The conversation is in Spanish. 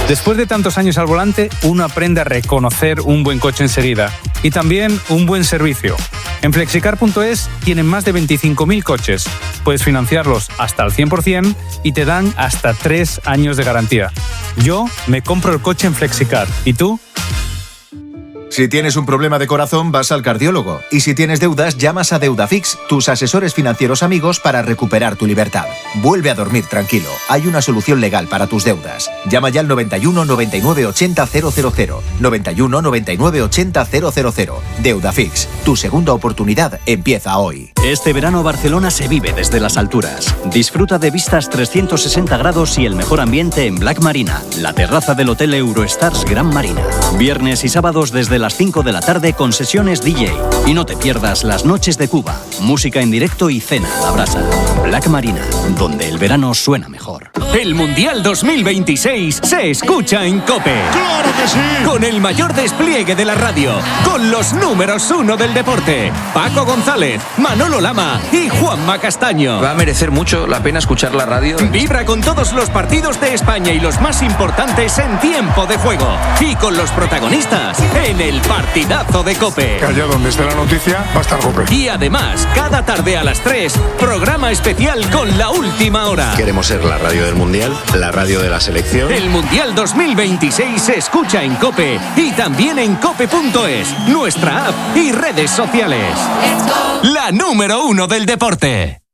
Después de tantos años al volante, uno aprende a reconocer un buen coche enseguida y también un buen servicio. En Flexicar.es tienen más de 25.000 coches. Puedes financiarlos hasta el 100% y te dan hasta 3 años de garantía. Yo me compro el coche en Flexicar. ¿Y tú? Si tienes un problema de corazón, vas al cardiólogo. Y si tienes deudas, llamas a Deudafix, tus asesores financieros amigos, para recuperar tu libertad. Vuelve a dormir tranquilo. Hay una solución legal para tus deudas. Llama ya al 91 99 80 000. 91 99 80 000. Deudafix, tu segunda oportunidad empieza hoy. Este verano Barcelona se vive desde las alturas. Disfruta de vistas 360 grados y el mejor ambiente en Black Marina, la terraza del Hotel Eurostars Gran Marina. Viernes y sábados desde las 5 de la tarde con sesiones DJ. Y no te pierdas las noches de Cuba, música en directo y cena a la brasa. Black Marina, donde el verano suena mejor. El Mundial 2026 se escucha en COPE. ¡Claro que sí! Con el mayor despliegue de la radio, con los números 1 del deporte, Paco González, Manolo Lama y Juanma Castaño. Va a merecer mucho la pena escuchar la radio. Vibra con todos los partidos de España y los más importantes en tiempo de juego. Y con los protagonistas en el partidazo de COPE. Que allá donde esté la noticia va a estar COPE. Y además, cada tarde a las 3, programa especial con la última hora. Queremos ser la radio del Mundial, la radio de la selección. El Mundial 2026 se escucha en COPE y también en cope.es, nuestra app y redes sociales. La número 1 del deporte.